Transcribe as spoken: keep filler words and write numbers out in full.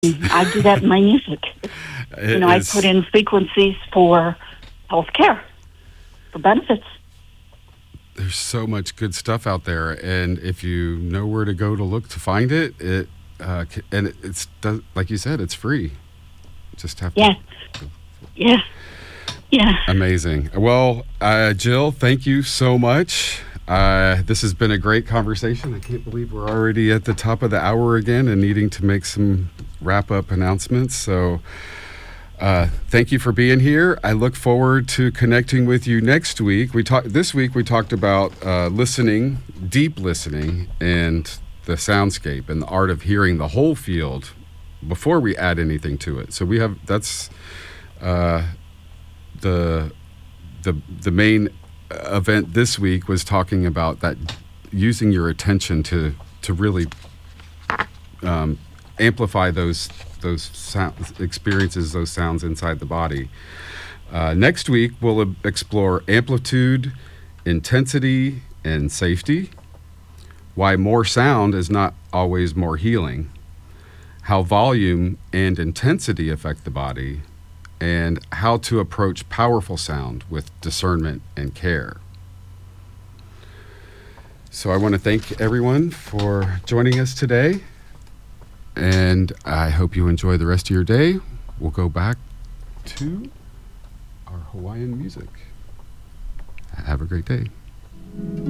I do that in my music. You know, I put in frequencies for healthcare, for benefits. There's so much good stuff out there, and if you know where to go to look to find it, it uh, and it, it's like you said, it's free. Just have yeah. to. Yeah. Yeah. Amazing. Well, uh, Jill, thank you so much. Uh, this has been a great conversation. I can't believe we're already at the top of the hour again and needing to make some wrap-up announcements. So uh, thank you for being here. I look forward to connecting with you next week. We talked this week. We talked about uh, listening, deep listening, and the soundscape and the art of hearing the whole field before we add anything to it. So we have that's uh, the the the main event this week was talking about that, using your attention to to really um, amplify those those sound experiences, those sounds inside the body. Uh, next week we'll explore amplitude, intensity, and safety. Why more sound is not always more healing. How volume and intensity affect the body, and how to approach powerful sound with discernment and care. So I want to thank everyone for joining us today, and I hope you enjoy the rest of your day. We'll go back to our Hawaiian music. Have a great day.